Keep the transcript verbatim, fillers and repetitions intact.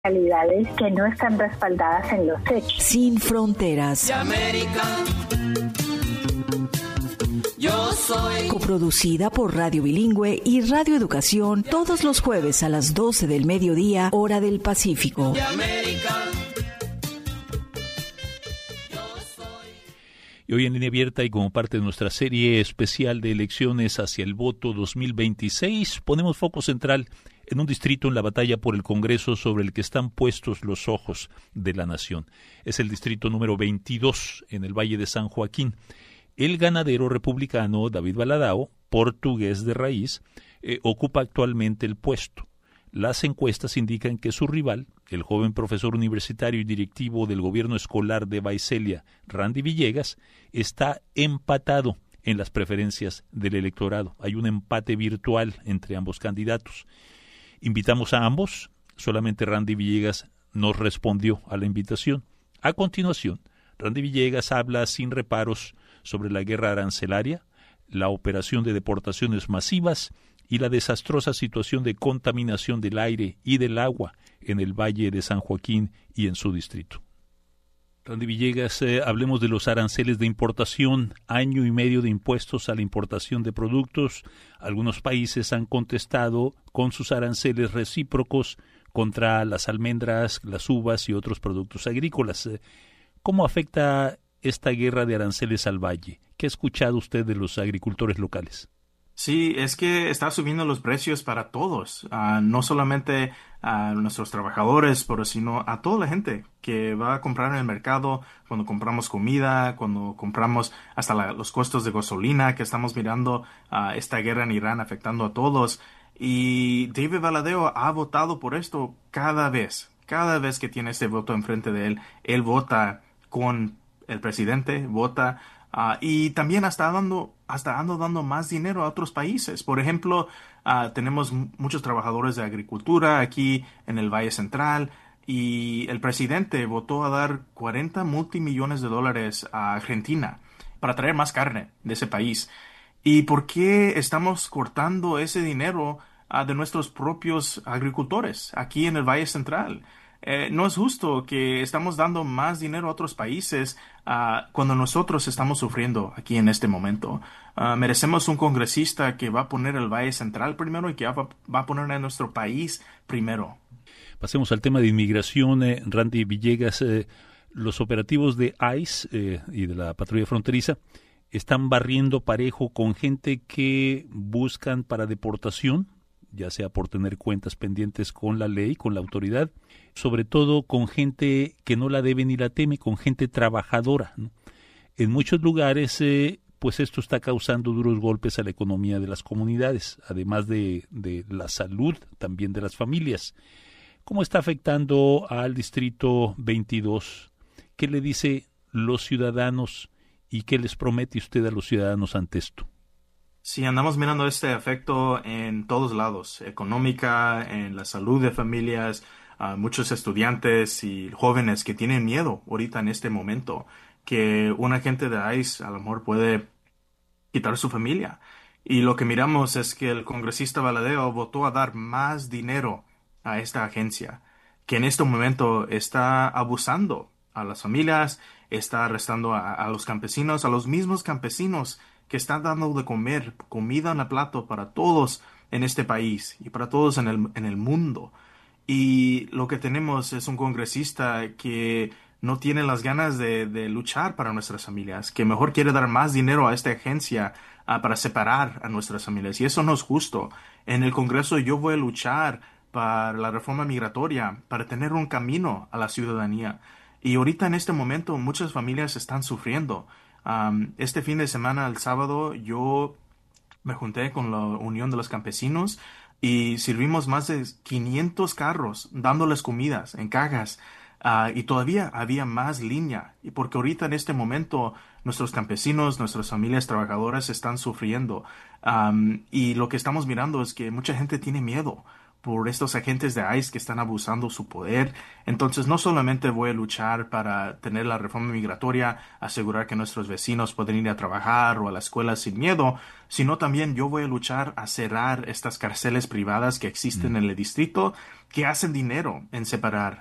realidades que no están respaldadas en los hechos. Sin fronteras. De América, yo soy. Coproducida por Radio Bilingüe y Radio Educación todos los jueves a las doce del mediodía, hora del Pacífico. De América. Y hoy en Línea Abierta y como parte de nuestra serie especial de elecciones hacia el voto dos mil veintiséis, ponemos foco central en un distrito en la batalla por el Congreso sobre el que están puestos los ojos de la nación. Es el distrito número veintidós en el Valle de San Joaquín. El ganadero republicano David Valadao, portugués de raíz, eh, ocupa actualmente el puesto. Las encuestas indican que su rival, el joven profesor universitario y directivo del gobierno escolar de Visalia, Randy Villegas, está empatado en las preferencias del electorado. Hay un empate virtual entre ambos candidatos. Invitamos a ambos, solamente Randy Villegas nos respondió a la invitación. A continuación, Randy Villegas habla sin reparos sobre la guerra arancelaria, la operación de deportaciones masivas y la desastrosa situación de contaminación del aire y del agua en el Valle de San Joaquín y en su distrito. Randy Villegas, eh, hablemos de los aranceles de importación, año y medio de impuestos a la importación de productos. Algunos países han contestado con sus aranceles recíprocos contra las almendras, las uvas y otros productos agrícolas. ¿Cómo afecta esta guerra de aranceles al valle? ¿Qué ha escuchado usted de los agricultores locales? Sí, es que está subiendo los precios para todos, uh, no solamente a nuestros trabajadores, pero sino a toda la gente que va a comprar en el mercado, cuando compramos comida, cuando compramos hasta la, los costos de gasolina, que estamos mirando uh, esta guerra en Irán afectando a todos. Y David Valadao ha votado por esto cada vez, cada vez que tiene este voto enfrente de él, él vota con el presidente, vota Uh, y también hasta dando, hasta ando dando más dinero a otros países. Por ejemplo, uh, tenemos m- muchos trabajadores de agricultura aquí en el Valle Central y el presidente votó a dar cuarenta multimillones de dólares a Argentina para traer más carne de ese país. ¿Y por qué estamos cortando ese dinero uh, de nuestros propios agricultores aquí en el Valle Central? Eh, no es justo que estamos dando más dinero a otros países uh, cuando nosotros estamos sufriendo aquí en este momento. Uh, merecemos un congresista que va a poner el Valle Central primero y que va, va a poner a nuestro país primero. Pasemos al tema de inmigración. Eh, Randy Villegas, eh, los operativos de ICE eh, y de la patrulla fronteriza están barriendo parejo con gente que buscan para deportación, ya sea por tener cuentas pendientes con la ley, con la autoridad, sobre todo con gente que no la debe ni la teme, con gente trabajadora, ¿no? En muchos lugares, eh, pues esto está causando duros golpes a la economía de las comunidades, además de, de la salud también de las familias. ¿Cómo está afectando al Distrito veintidós? ¿Qué le dice los ciudadanos y qué les promete usted a los ciudadanos ante esto? Sí, andamos mirando este efecto en todos lados, económica, en la salud de familias, uh, muchos estudiantes y jóvenes que tienen miedo ahorita en este momento, que un agente de ICE a lo mejor puede quitar su familia. Y lo que miramos es que el congresista Valadao votó a dar más dinero a esta agencia, que en este momento está abusando a las familias, está arrestando a, a los campesinos, a los mismos campesinos que están dando de comer, comida en el plato para todos en este país y para todos en el, en el mundo. Y lo que tenemos es un congresista que no tiene las ganas de, de luchar para nuestras familias, que mejor quiere dar más dinero a esta agencia uh, para separar a nuestras familias. Y eso no es justo. En el Congreso yo voy a luchar para la reforma migratoria, para tener un camino a la ciudadanía. Y ahorita en este momento muchas familias están sufriendo. Um, este fin de semana, el sábado, yo me junté con la Unión de los Campesinos y sirvimos más de quinientos carros dándoles comidas en cajas. Uh, y todavía había más línea, y porque ahorita en este momento nuestros campesinos, nuestras familias trabajadoras están sufriendo. Um, y lo que estamos mirando es que mucha gente tiene miedo por estos agentes de ICE que están abusando su poder. Entonces no solamente voy a luchar para tener la reforma migratoria, asegurar que nuestros vecinos pueden ir a trabajar o a la escuela sin miedo, sino también yo voy a luchar a cerrar estas cárceles privadas que existen mm. en el distrito que hacen dinero en separar